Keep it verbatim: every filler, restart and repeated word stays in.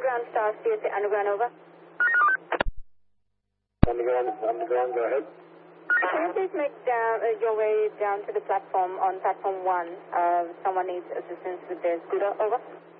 Underground Star, C S A Underground, over. Underground, Underground, go ahead. Can you please make down, uh, your way down to the platform on platform one? Uh, someone needs assistance with their scooter, over.